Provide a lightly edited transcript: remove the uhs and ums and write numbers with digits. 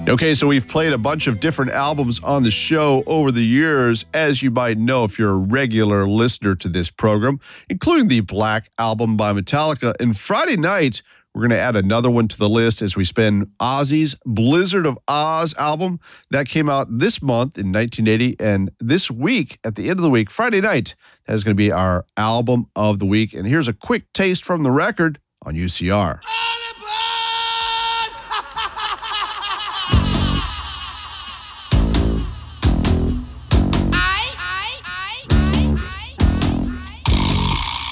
Okay, so we've played a bunch of different albums on the show over the years, as you might know if you're a regular listener to this program, including the Black Album by Metallica. And Friday night, we're going to add another one to the list as we spin Ozzy's Blizzard of Ozz album. That came out this month in 1980. And this week, at the end of the week, Friday night, that is going to be our album of the week. And here's a quick taste from the record on UCR.